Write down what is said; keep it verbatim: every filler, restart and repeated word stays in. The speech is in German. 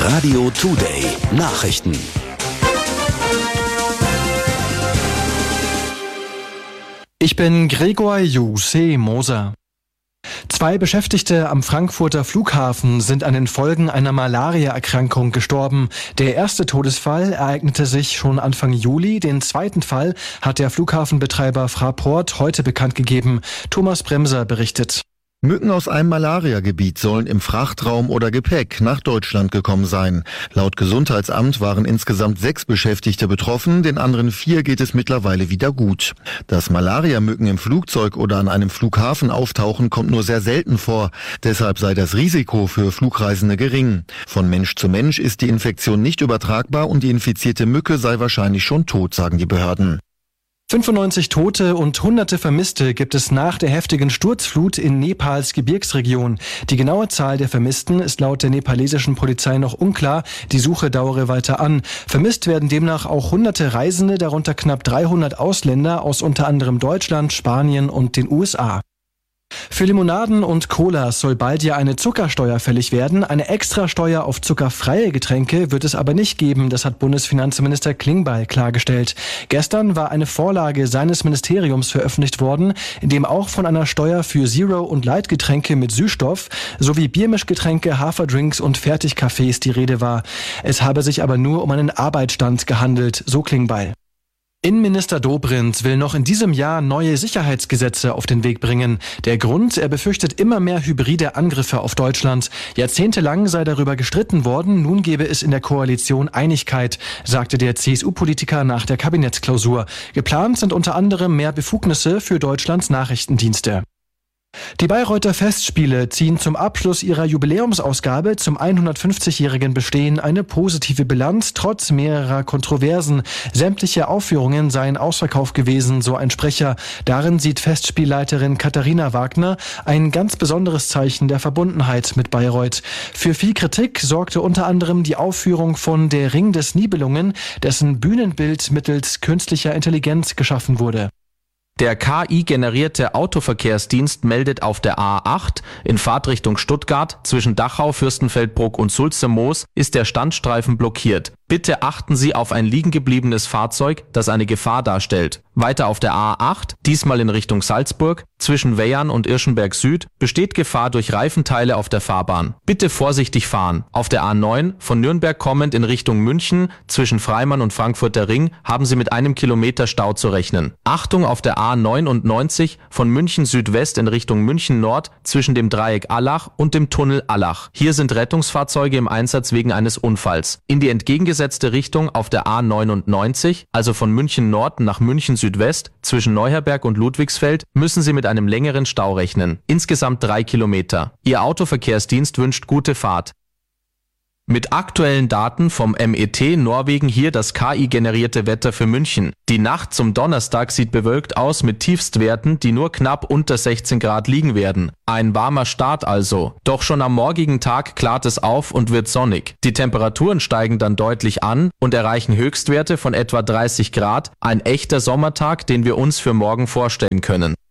Radio Today Nachrichten. Ich bin Gregor Juse Moser. Zwei Beschäftigte am Frankfurter Flughafen sind an den Folgen einer Malaria-Erkrankung gestorben. Der erste Todesfall ereignete sich schon Anfang Juli. Den zweiten Fall hat der Flughafenbetreiber Fraport heute bekannt gegeben. Thomas Bremser berichtet. Mücken aus einem Malariagebiet sollen im Frachtraum oder Gepäck nach Deutschland gekommen sein. Laut Gesundheitsamt waren insgesamt sechs Beschäftigte betroffen, den anderen vier geht es mittlerweile wieder gut. Dass Malariamücken im Flugzeug oder an einem Flughafen auftauchen, kommt nur sehr selten vor. Deshalb sei das Risiko für Flugreisende gering. Von Mensch zu Mensch ist die Infektion nicht übertragbar und die infizierte Mücke sei wahrscheinlich schon tot, sagen die Behörden. fünfundneunzig Tote und hunderte Vermisste gibt es nach der heftigen Sturzflut in Nepals Gebirgsregion. Die genaue Zahl der Vermissten ist laut der nepalesischen Polizei noch unklar. Die Suche dauere weiter an. Vermisst werden demnach auch hunderte Reisende, darunter knapp dreihundert Ausländer aus unter anderem Deutschland, Spanien und den U S A. Für Limonaden und Colas soll bald ja eine Zuckersteuer fällig werden. Eine Extrasteuer auf zuckerfreie Getränke wird es aber nicht geben, das hat Bundesfinanzminister Klingbeil klargestellt. Gestern war eine Vorlage seines Ministeriums veröffentlicht worden, in dem auch von einer Steuer für Zero- und Light-Getränke mit Süßstoff sowie Biermischgetränke, Haferdrinks und Fertigkaffees die Rede war. Es habe sich aber nur um einen Arbeitsstand gehandelt, so Klingbeil. Innenminister Dobrindt will noch in diesem Jahr neue Sicherheitsgesetze auf den Weg bringen. Der Grund, er befürchtet immer mehr hybride Angriffe auf Deutschland. Jahrzehntelang sei darüber gestritten worden, nun gebe es in der Koalition Einigkeit, sagte der C S U-Politiker nach der Kabinettsklausur. Geplant sind unter anderem mehr Befugnisse für Deutschlands Nachrichtendienste. Die Bayreuther Festspiele ziehen zum Abschluss ihrer Jubiläumsausgabe zum hundertfünfzigjährigen Bestehen eine positive Bilanz, trotz mehrerer Kontroversen. Sämtliche Aufführungen seien ausverkauft gewesen, so ein Sprecher. Darin sieht Festspielleiterin Katharina Wagner ein ganz besonderes Zeichen der Verbundenheit mit Bayreuth. Für viel Kritik sorgte unter anderem die Aufführung von Der Ring des Nibelungen, dessen Bühnenbild mittels künstlicher Intelligenz geschaffen wurde. Der K I-generierte Autoverkehrsdienst meldet auf der A acht in Fahrtrichtung Stuttgart zwischen Dachau, Fürstenfeldbruck und Sulze-Moos ist der Standstreifen blockiert. Bitte achten Sie auf ein liegen gebliebenes Fahrzeug, das eine Gefahr darstellt. Weiter auf der A acht, diesmal in Richtung Salzburg, zwischen Weyern und Irschenberg Süd, besteht Gefahr durch Reifenteile auf der Fahrbahn. Bitte vorsichtig fahren. Auf der A neun, von Nürnberg kommend in Richtung München, zwischen Freimann und Frankfurter Ring, haben Sie mit einem Kilometer Stau zu rechnen. Achtung auf der A neunundneunzig, von München Südwest in Richtung München Nord, zwischen dem Dreieck Allach und dem Tunnel Allach. Hier sind Rettungsfahrzeuge im Einsatz wegen eines Unfalls. In die entgegengesetzte Richtung auf der A neunundneunzig, also von München Nord nach München Südwest, zwischen Neuherberg und Ludwigsfeld, müssen Sie mit einem längeren Stau rechnen. Insgesamt drei Kilometer. Ihr Autoverkehrsdienst wünscht gute Fahrt. Mit aktuellen Daten vom M E T Norwegen hier das K I-generierte Wetter für München. Die Nacht zum Donnerstag sieht bewölkt aus mit Tiefstwerten, die nur knapp unter sechzehn Grad liegen werden. Ein warmer Start also. Doch schon am morgigen Tag klart es auf und wird sonnig. Die Temperaturen steigen dann deutlich an und erreichen Höchstwerte von etwa dreißig Grad. Ein echter Sommertag, den wir uns für morgen vorstellen können.